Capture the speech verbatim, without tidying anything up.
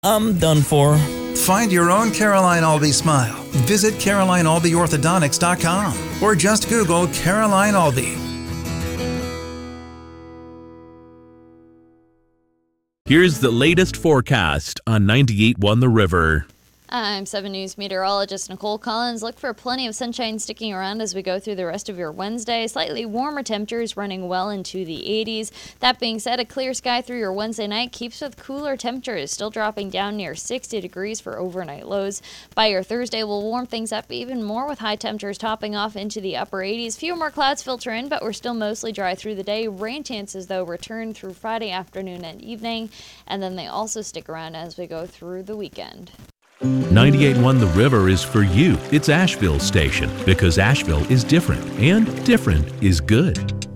I'm done for. Find your own Caroline Albee smile. Visit Caroline Albee Orthodontics dot com or just Google Caroline Albee. Here's the latest forecast on ninety-eight point one The River. I'm seven News meteorologist Nicole Collins. Look for plenty of sunshine sticking around as we go through the rest of your Wednesday. Slightly warmer temperatures running well into the eighties. That being said, a clear sky through your Wednesday night keeps with cooler temperatures, still dropping down near sixty degrees for overnight lows. By your Thursday, we'll warm things up even more with high temperatures topping off into the upper eighties. Few more clouds filter in, but we're still mostly dry through the day. Rain chances, though, return through Friday afternoon and evening, and then they also stick around as we go through the weekend. ninety-eight point one The River is for you. It's Asheville's station because Asheville is different, and different is good.